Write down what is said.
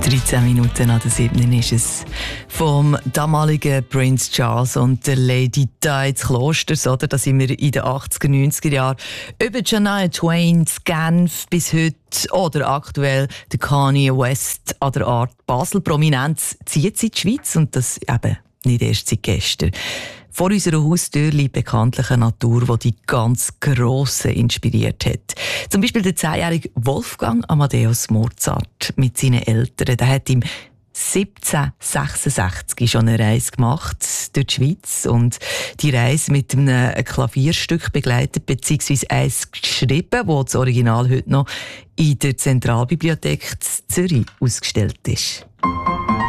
13 Minuten nach der 7. ist es. Vom damaligen Prince Charles und der Lady Di des Klosters, oder? Da sind wir in den 80er, 90er Jahren. Über Shania Twain, Genf bis heute oder aktuell der Kanye West an der Art Basel. Prominenz zieht sie in die Schweiz und das eben nicht erst seit gestern. Vor unserer Haustür liegt bekanntlich eine Natur, die die ganz Grossen inspiriert hat. Zum Beispiel der 10-jährige Wolfgang Amadeus Mozart mit seinen Eltern. Der hat im 1766 schon eine Reise gemacht durch die Schweiz und die Reise mit einem Klavierstück begleitet bzw. eins geschrieben, wo das Original heute noch in der Zentralbibliothek Zürich ausgestellt ist.